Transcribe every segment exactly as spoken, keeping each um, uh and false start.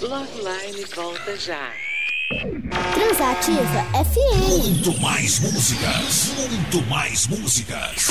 Loveline volta já. Transativa F M. Muito mais músicas. Muito mais músicas.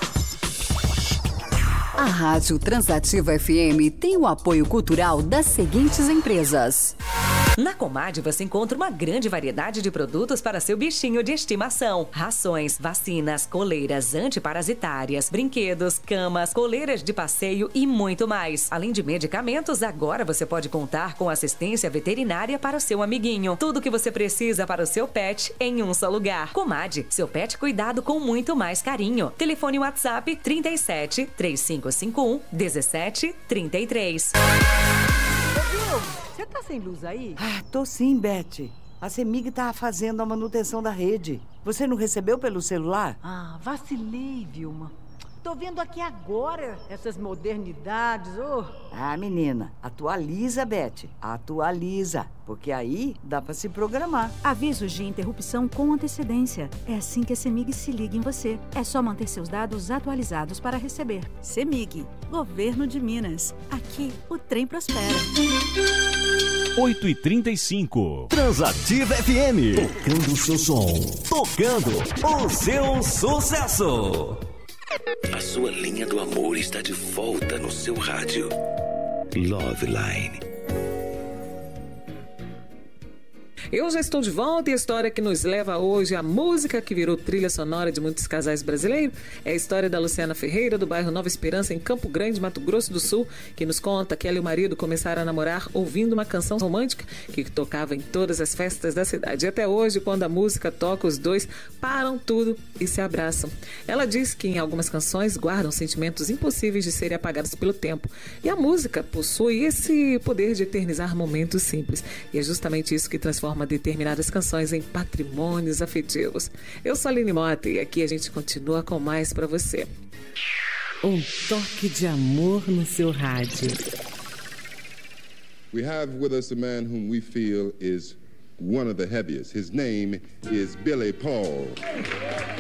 A Rádio Transativa F M tem o apoio cultural das seguintes empresas. Na Comad você encontra uma grande variedade de produtos para seu bichinho de estimação. Rações, vacinas, coleiras antiparasitárias, brinquedos, camas, coleiras de passeio e muito mais. Além de medicamentos, agora você pode contar com assistência veterinária para o seu amiguinho. Tudo que você precisa para o seu pet em um só lugar. Comad, seu pet cuidado com muito mais carinho. Telefone WhatsApp trinta e sete, três cinco cinco um, dezessete trinta e três. Você tá sem luz aí? Ah, tô sim, Beth. A CEMIG tá fazendo a manutenção da rede. Você não recebeu pelo celular? Ah, vacilei, Vilma. Tô vendo aqui agora essas modernidades, oh. Ah, menina, atualiza, Beth. Atualiza, porque aí dá pra se programar. Avisos de interrupção com antecedência. É assim que a CEMIG se liga em você. É só manter seus dados atualizados para receber. CEMIG, Governo de Minas. Aqui o trem prospera. oito e trinta e cinco. Transativa F M. Tocando o seu som. Tocando o seu sucesso. A sua linha do amor está de volta no seu rádio. Loveline. Eu já estou de volta e a história que nos leva hoje à música que virou trilha sonora de muitos casais brasileiros é a história da Luciana Ferreira, do bairro Nova Esperança, em Campo Grande, Mato Grosso do Sul, que nos conta que ela e o marido começaram a namorar ouvindo uma canção romântica que tocava em todas as festas da cidade. E até hoje, quando a música toca, os dois param tudo e se abraçam. Ela diz que em algumas canções guardam sentimentos impossíveis de serem apagados pelo tempo. E a música possui esse poder de eternizar momentos simples. E é justamente isso que transforma determinadas canções em patrimônios afetivos. Eu sou a Aline Mota e aqui a gente continua com mais pra você. Um toque de amor no seu rádio. We have with us a man whom we feel is one of the heaviest. His name is Billy Paul.